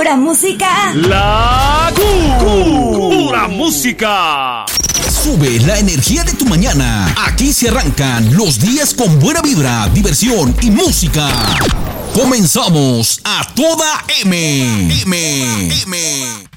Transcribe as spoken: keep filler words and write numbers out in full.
pura música. La cu, pura música. Sube la energía de tu mañana. Aquí se arrancan los días con buena vibra, diversión y música. Comenzamos a toda M. M. M.